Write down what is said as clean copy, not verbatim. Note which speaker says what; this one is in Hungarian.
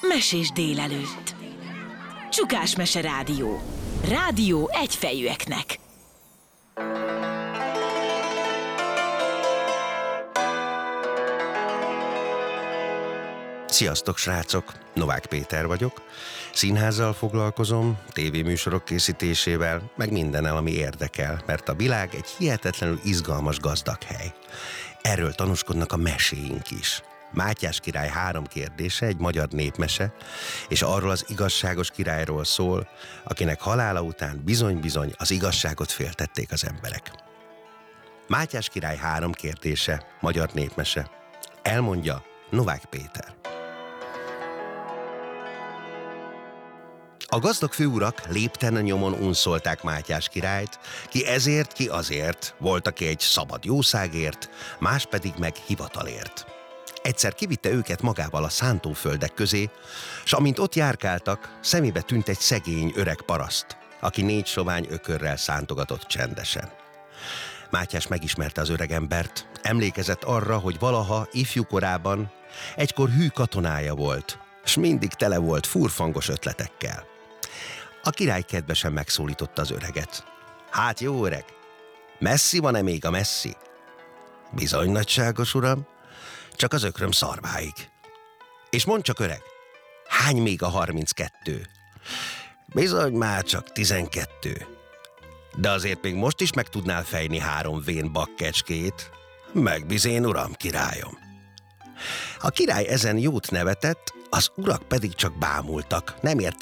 Speaker 1: Mesés délelőtt. Csukás Mese Rádió. Rádió egyfejűeknek.
Speaker 2: Sziasztok, srácok! Novák Péter vagyok. Színházzal foglalkozom, tévéműsorok készítésével, meg mindennel, ami érdekel, mert a világ egy hihetetlenül izgalmas, gazdag hely. Erről tanúskodnak a meséink is. Mátyás király 3 kérdése, egy magyar népmese, és arról az igazságos királyról szól, akinek halála után bizony-bizony az igazságot féltették az emberek. Mátyás király 3 kérdése, magyar népmese. Elmondja Novák Péter. A gazdag főurak lépten nyomon unszolták Mátyás királyt, ki ezért, ki azért, volt, aki egy szabad jószágért, más pedig meg hivatalért. Egyszer kivitte őket magával a szántóföldek közé, s amint ott járkáltak, szemébe tűnt egy szegény öreg paraszt, aki 4 sovány ökörrel szántogatott csendesen. Mátyás megismerte az öregembert, emlékezett arra, hogy valaha ifjú korában egykor hű katonája volt, s mindig tele volt furfangos ötletekkel. A király kedvesen megszólította az öreget. Hát jó öreg, messzi van-e még a messzi? Bizony, nagyságos uram, csak az ökröm szarváig. És mondd csak, öreg, hány még a 32? Bizony, már csak 12. De azért még most is meg tudnál fejni 3 vén bakkecskét. Megbizén, uram, királyom. A király ezen jót nevetett, az urak pedig csak bámultak, nem értek